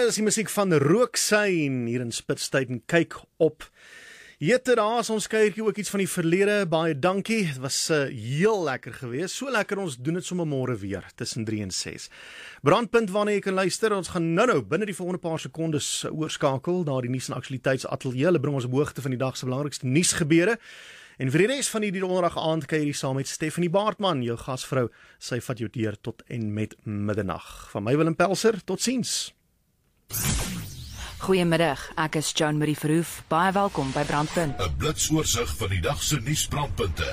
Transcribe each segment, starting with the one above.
is die musiek van Rooksein hier in Spitstyd en kyk op. Jeter, daar is ons kuiertjie ook iets van die verlede, baie dankie. Het was heel lekker geweest, so lekker ons doen het sommer môre weer, tussen 3 en 6. Brandpunt waarna jy kan luister, ons gaan nou binne die volgende paar sekondes oorskakel, na die nuus en aktualiteitsatelier. Hulle bring ons op hoogte van die dag se belangrikste nuusgebeure. En vir die res van die donderdag aand kuier jy saam met Stephanie Baartman, jou gasvrou. Sy vat jou deur tot en met middernag. Van my Willem Pelser, totsiens. Goeiemiddag, ek is Joan Marie Verhoef. Baie welkom by Brandpunt. 'n blitsoorsig van die dag se nuusbrandpunte.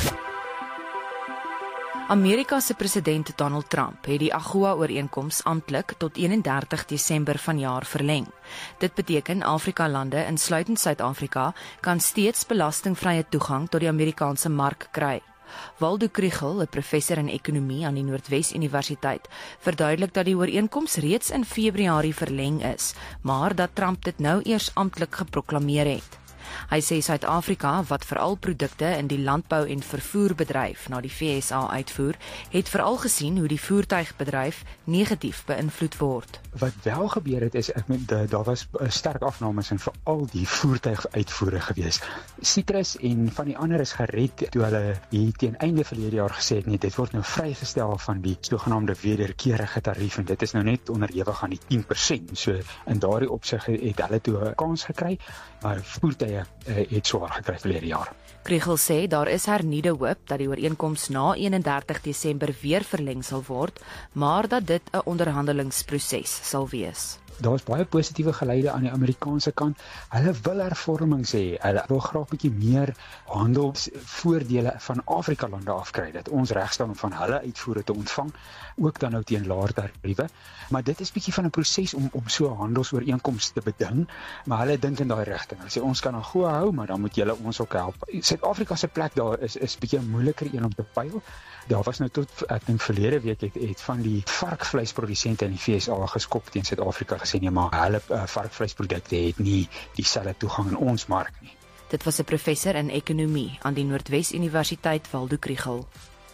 Amerika se president Donald Trump het die AGOA-ooreenkoms amptelik tot 31 Desember vanjaar verleng. Dit beteken Afrika-lande, insluitend Suid-Afrika, kan steeds belastingvrye toegang tot die Amerikaanse mark kry. Waldo Krugel, 'n professor in ekonomie aan die Noordwes Universiteit, verduidelik dat die ooreenkoms reeds in Februarie verleng is, maar dat Trump dit nou eers amptelik geproklameer het. Hy sê Suid-Afrika, wat veral produkte in die landbou- en vervoerbedryf na die VSA uitvoer, het veral gesien hoe die voertuigbedryf negatief beïnvloed word. Wat wel gebeur het is, daar was sterk afnames in veral die voertuiguitvoere gewees. Citrus en van die ander is gered toe hulle hier teen einde verlede jaar gesê het, nee, dit word nou vrygestel van die sogenaamde wederkerige tarief en dit is nou net onderhewig aan die 10%. So in daardie opsig het hulle toe 'n kans gekry, maar voertuie het swaar gekry verlede jaar. Krugel sê daar is hernieude hoop dat die ooreenkoms na 31 Desember weer verleng sal word, maar dat dit 'n onderhandelingsproses sal wees. Daar is baie positiewe geluide aan die Amerikaanse kant. Hulle wil hervormings hê. Hulle wil graag 'n bietjie meer handelsvoordele van Afrika-lande afkry, dat ons reg staan om van hulle uitvoere te ontvang, ook dan nou teen laer tariewe. Maar dit is bietjie van 'n proses om so 'n handelsooreenkoms te beding, maar hulle dink in daai rigting. Hulle sê ons kan AGOA hou, maar dan moet julle ons ook help. Suid-Afrika se plek daar is bietjie 'n moeiliker een om te pyl. Daar was nou tot, ek dink verlede week het van die varkvleisprodusente in die VSA geskop teen Suid-Afrika gesê, nee, maar hulle varkvleisprodukte het nie dieselfde toegang in ons mark nie. Dit was 'n professor in ekonomie aan die Noordwes Universiteit, Waldo Krugel.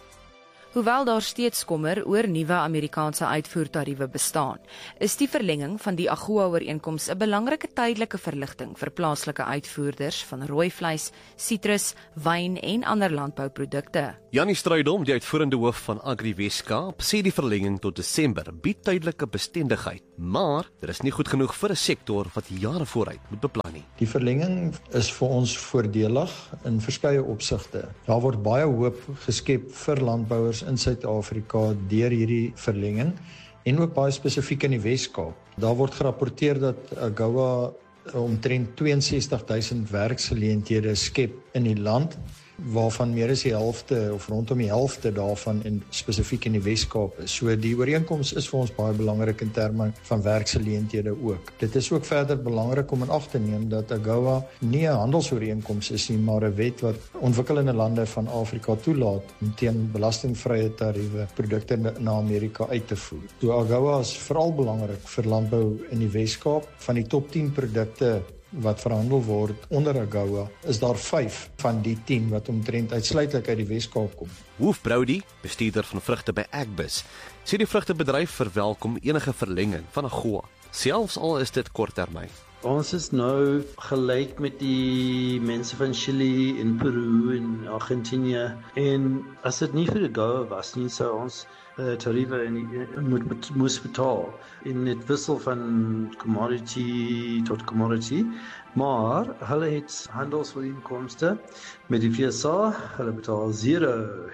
Hoewel daar steeds kommer oor nuwe Amerikaanse uitvoertariewe bestaan, is die verlenging van die AGOA-ooreenkoms 'n belangrike tydelike verligting vir plaaslike uitvoerders van rooi vleis, sitrus, wyn en ander landbouprodukte. Janie Strydom, die uitvoerende hoof van Agri Weskaap, sê die verlenging tot Desember bied tydelike bestendigheid, maar dit is nie goed genoeg vir 'n sektor wat jare vooruit moet beplan nie. Die verlenging is vir ons voordelig in verskeie opsigte. Daar word baie hoop geskep vir landbouers in Suid-Afrika deur hierdie verlenging en ook baie spesifiek in die Weskaap. Daar word gerapporteer dat AGOA omtrent 62,000 werksgeleenthede skep in die land, waarvan meer as die helfte of rondom die helfte daarvan spesifiek in die Weskaap is. So die ooreenkoms is vir ons baie belangrik in terme van werksgeleenthede ook. Dit is ook verder belangrik om in ag te neem dat AGOA nie 'n handelsooreenkoms is nie, maar 'n wet wat ontwikkelende lande van Afrika toelaat om teen belastingvrye tariewe produkte na Amerika uit te voer. So AGOA is veral belangrik vir landbou in die Weskaap. Van die top 10 produkte wat verhandel word onder AGOA, is daar 5 van die 10 wat omtrent uitsluitlik uit die Weskaap kom. Wolf Brody, bestuurder van vrugte by Agbus, sê die vrugtebedryf verwelkom enige verlenging van AGOA, selfs al is dit korttermyn. Ons is nou gelyk met die mense van Chili en Peru en Argentinië, en as dit nie vir AGOA was nie, sou ons tariewe moes betaal. En dit wissel van commodity tot commodity, maar hulle het handelsooreenkomste met die VSA, hulle betaal 0.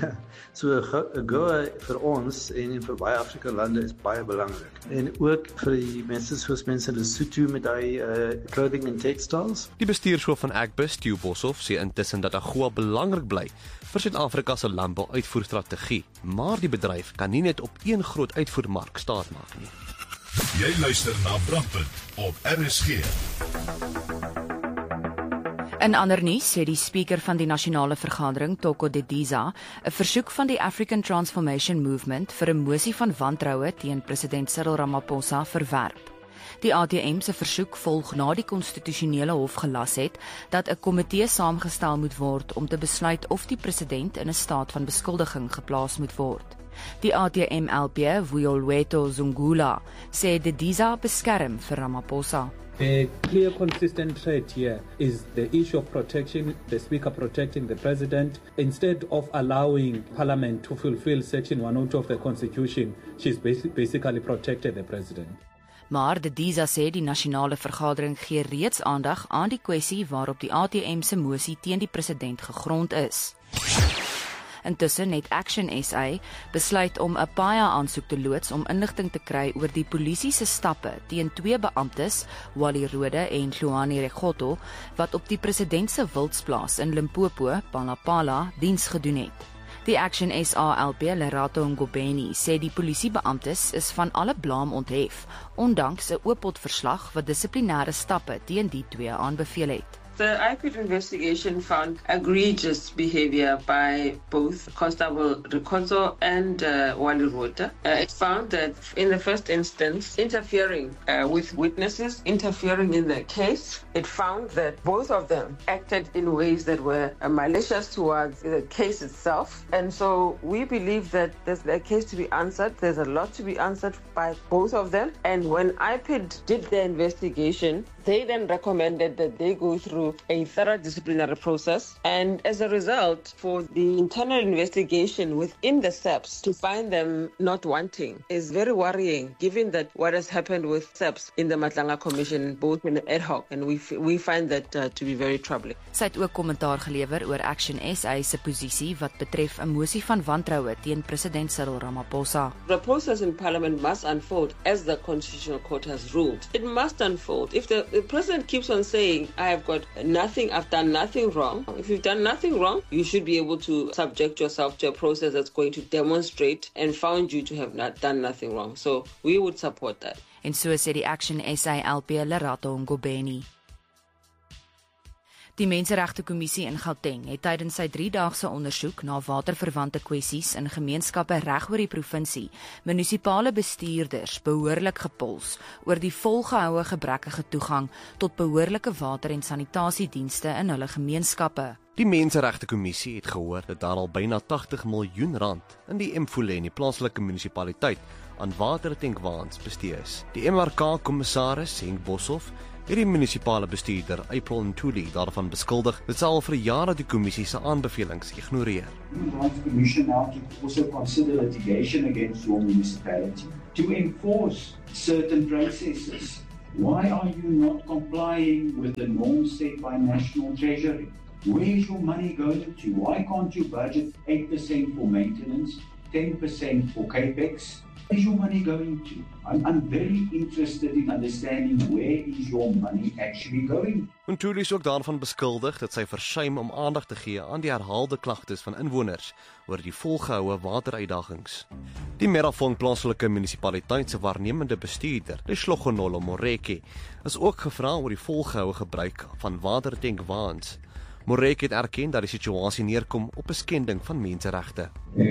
So AGOA vir ons en vir baie Afrika lande is baie belangrik. En ook vir die mense soos mense in Lesotho met die clothing and textiles. Die bestuurshoof van Agbus, Stu Boshoff, sê intussen dat AGOA belangrik bly vir Suid-Afrika se landbou-uitvoerstrategie, maar die bedryf kan nie net op een groot uitvoermark staatmaak nie. Jy luister na Brandpunt op RSG. In ander nuus het die spreker van die nasionale vergadering, Toko Didiza, 'n versoek van die African Transformation Movement vir 'n mosie van wantroue teen president Cyril Ramaphosa verwerp. Die ATM se versoek volg na die konstitusionele hof gelas het dat 'n komitee saamgestel moet word om te besluit of die president in 'n staat van beskuldiging geplaas moet word. Die ATM-LP, Vuyolweto Zungula, sê Didiza beskerm vir Ramaphosa. A clear, consistent threat here is the issue of protection, the Speaker protecting the President. Instead of allowing Parliament to fulfill Section 102 of the Constitution, she's basically protected the President. Maar Didiza sê die nasionale vergadering gee reeds aandag aan die kwessie waarop die ATM se mosie teen die president gegrond is. Intussen het Action SA besluit om 'n PAIA-aansoek te loods om inligting te kry oor die polisie se stappe teen 2 beamptes, Wally Rode en Hlwane Regotto, wat op die president se wildsplaas in Limpopo, Palapala, diens gedoen het. Die Action SA LP Lerato Ngobeni sê die polisiebeamptes is van alle blaam onthef, ondanks 'n oopotverslag wat dissiplinêre stappe teen die 2 aanbeveel het. The IPID investigation found egregious behavior by both Constable Rikhotso and Wally Rode. It found that in the first instance, interfering with witnesses, interfering in the case. It found that both of them acted in ways that were malicious towards the case itself. And so we believe that there's a case to be answered. There's a lot to be answered by both of them. And when IPID did their investigation, they then recommended that they go through a thorough disciplinary process. And as a result, for the internal investigation within the SAPS to find them not wanting is very worrying, given that what has happened with SAPS in the Matlanga Commission, both in the ad hoc, and we find that to be very troubling. Sy het ook kommentaar gelewer oor Action SA se posisie wat betref 'n mosie van wantroue teen president Cyril Ramaphosa. The process in Parliament must unfold as the Constitutional Court has ruled. It must unfold. If the president keeps on saying, I've done nothing wrong. If you've done nothing wrong, you should be able to subject yourself to a process that's going to demonstrate and found you to have not done nothing wrong. So we would support that. En so sê die Action SA LP Lerato Ngobeni. Die Menseregtekommissie in Gauteng het tydens sy 3-daagse ondersoek na waterverwante kwessies in gemeenskappe reg oor die provinsie munisipale bestuurders behoorlik gepols oor die volgehoue gebrekkige toegang tot behoorlike water- en sanitasiedienste in hulle gemeenskappe. Die Menseregtekommissie het gehoor dat daar al byna 80 miljoen rand in die Mfuleni plaaslike munisipaliteit aan watertankwaans bestee is. Die MRK-kommissaris Henk Boshoff het die munisipale bestuurder April Ntuli daarvan beskuldig dat sy al vir jare die kommissie se aanbevelings ignoreer. We want the commission now to also consider litigation against your municipality to enforce certain processes. Why are you not complying with the norms set by National Treasury? Where is your money going to? Why can't you budget 8% for maintenance, 10% for capex? Where is your money going to? I'm very interested in understanding where is your money actually going. Ntuli is ook daarvan beskuldig dat sy versuim om aandag te gee aan die herhaalde klagtes van inwoners oor die volgehoue wateruitdagings. Die Merafong plaaslike munisipaliteit se waarnemende bestuurder, Leslogonolo Moreki, is ook gevra oor die volgehoue gebruik van watertankwaans. Moreki het erken dat die situasie neerkom op 'n skending van menseregte.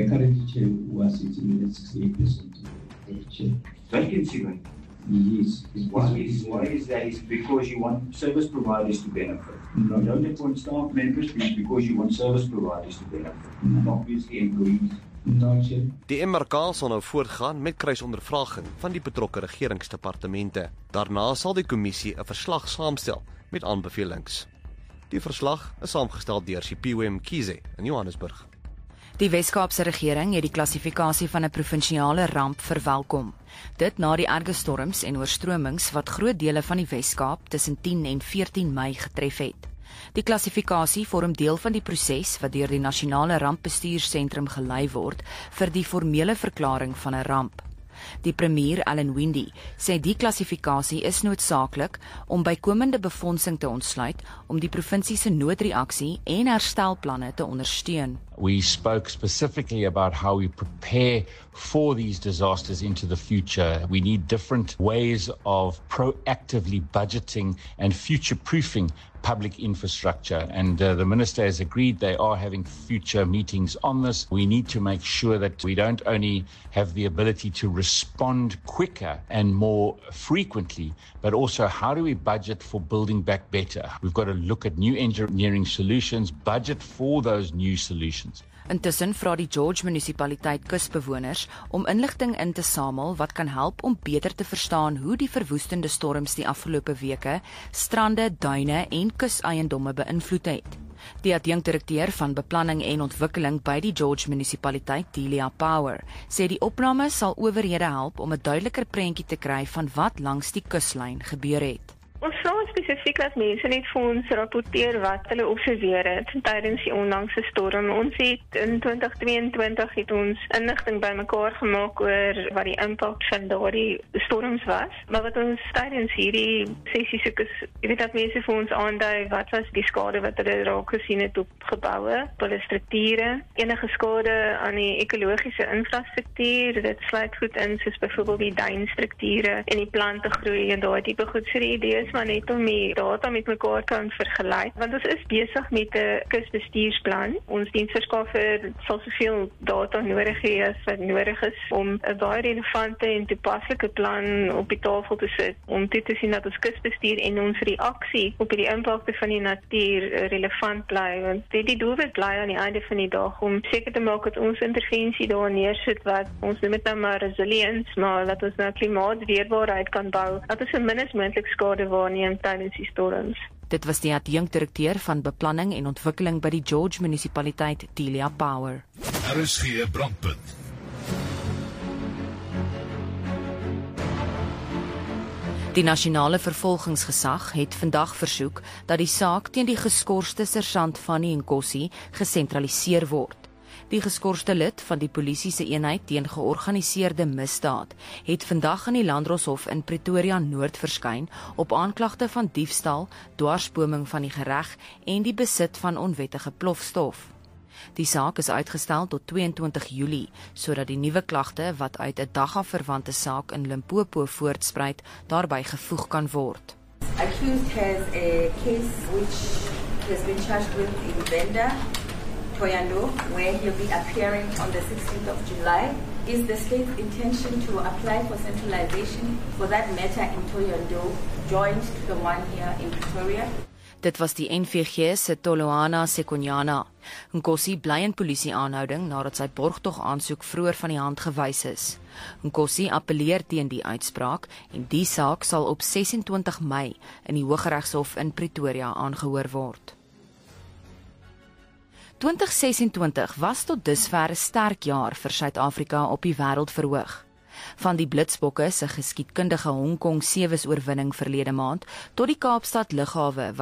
Vacancy rate. Yes. Why is that? Is because you want service providers to benefit. No, don't appoint staff members because you want service providers to benefit. Obviously employees. Die MRK sal nou voortgaan met kruisondervraging van die betrokke regeringsdepartemente. Daarna sal die kommissie 'n verslag saamstel met aanbevelings. Die verslag is saamgestel deur Siphiwe Mkhize in Johannesburg. Die Wes-Kaapse regering het die klassifikasie van 'n provinsiale ramp verwelkom. Dit na die erge storms en oorstromings wat groot dele van die Wes-Kaap tussen 10 en 14 Mei getref het. Die klassifikasie vorm deel van die proses wat deur die Nasionale Rampbestuursentrum gelei word vir die formele verklaring van 'n ramp. Die premier Alan Windey sê die klassifikasie is noodsaaklik om bykomende befondsing te ontsluit om die provinsie se noodreaksie en herstelplanne te ondersteun. We spoke specifically about how we prepare for these disasters into the future. We need different ways of proactively budgeting and future-proofing public infrastructure. And the minister has agreed they are having future meetings on this. We need to make sure that we don't only have the ability to respond quicker and more frequently, but also how do we budget for building back better? We've got to look at new engineering solutions, budget for those new solutions, nations. Intussen vra die George munisipaliteit kusbewoners om inligting in te samel wat kan help om beter te verstaan hoe die verwoestende storms die afgelope weke strande, duine en kuseiendomme beïnvloed het. Die adjunkdirekteur van beplanning en ontwikkeling by die George munisipaliteit, Delia Power, sê die opname sal owerhede help om 'n duideliker prentjie te kry van wat langs die kuslyn gebeur het. Ons vra spesifiek dat mense net vir ons rapporteer wat hulle observeer het tydens die onlangse storm. Ons het in 2022 het ons inligting bymekaar gemaak oor wat die impak van daardie storms was. Maar wat ons tydens hierdie sessie soek is, jy weet dat mense vir ons aandui wat was die skade wat hulle raak gesien het op geboue, op hulle strukture, enige skade aan die ekologiese infrastruktuur, dit sluit goed in soos byvoorbeeld die duinstrukture en die plante groei en daai tipe goed. So die idee is maar net om die data met mekaar kan vergelyk, want ons is besig met 'n kusbestuursplan. Ons diensverskaffer sal soveel data nodig hê as wat nodig is om 'n baie relevante en toepaslike plan op die tafel te sit, om toe te sien dat ons kusbestuur en ons reaksie op die impakte van die natuur relevant bly. Want die doelwit bly aan die einde van die dag om seker te maak dat ons intervensie daar neersit wat ons noem dit nou maar resilience, maar dat ons nou klimaatweerbaarheid kan bou, dat ons so min as moontlik skade waarneem tydens die storms. Dit was die adjunkdirekteur van beplanning en ontwikkeling by die George munisipaliteit, Delia Power. RSG Brandpunt. Die nasionale vervolgingsgesag het vandag versoek dat die saak teen die geskorste sergeant Fanny Nkosi gesentraliseer word. Die geskorste lid van die polisie se eenheid teen georganiseerde misdaad het vandag in die Landdroshof in Pretoria Noord verskyn op aanklagte van diefstal, dwarsboming van die gereg en die besit van onwettige plofstof. Die saak is uitgestel tot 22 Julie, sodat die nuwe klagte wat uit 'n dagga-verwante saak in Limpopo voortspruit, daarbey gevoeg kan word. Accused has a case which has been charged with in Venda, Thohoyandou, where he'll be appearing on the 16th of July. Is the state's intention to apply for centralization for that matter in Thohoyandou, joined to the one here in Pretoria? Dit was die NVG se Toloana Sekonyana. Nkosi bly in polisie-aanhouding nadat sy borgtog aansoek vroeër van die hand gewys is. Nkosi appeleer teen die uitspraak en die saak sal op 26 Mei in die Hooggeregshof in Pretoria aangehoor word. 2026 was tot dusver 'n sterk jaar vir Suid-Afrika op die wêreldverhoog. Van die Blitsbokke se geskiedkundige Hong Kong 7's oorwinning verlede maand tot die Kaapstad lughawe